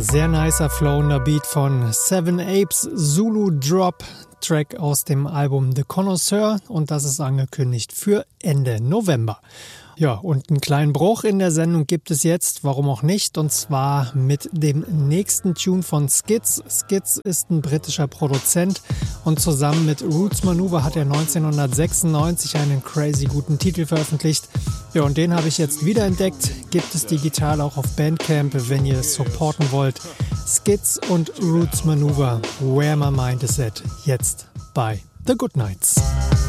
sehr nicer, flowender Beat von Seven Apes, Zulu Drop, Track aus dem Album The Connoisseur, und das ist angekündigt für Ende November. Ja, und einen kleinen Bruch in der Sendung gibt es jetzt, warum auch nicht, und zwar mit dem nächsten Tune von Skids. Skids ist ein britischer Produzent und zusammen mit Roots Manuva hat er 1996 einen crazy guten Titel veröffentlicht. Ja, und den habe ich jetzt wiederentdeckt. Gibt es digital auch auf Bandcamp, wenn ihr es supporten wollt. Skids und Roots Manuva, Where My Mind Is At, jetzt bei The Goodnights.